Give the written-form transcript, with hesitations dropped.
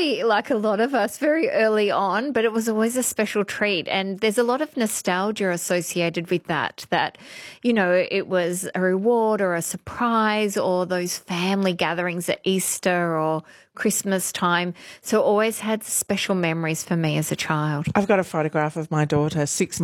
probably like a lot of us very early on, but it was always a special treat. And there's a lot of nostalgia associated with that, it was a reward or a surprise or those family gatherings at Easter or Christmas time. So always had special memories for me as a child. I've got a photograph of my daughter 6